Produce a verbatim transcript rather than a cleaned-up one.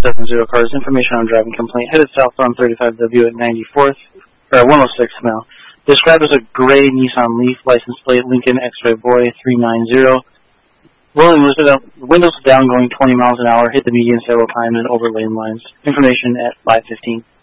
seven zero cars. Information on driving complaint. Headed south on thirty-five W at ninety-fourth, or one oh six now. Described as a gray Nissan Leaf, license plate Lincoln X-Ray Boy three nine zero. Rolling windows down, going twenty miles an hour. Hit the median several times and over lane lines. Information at five fifteen.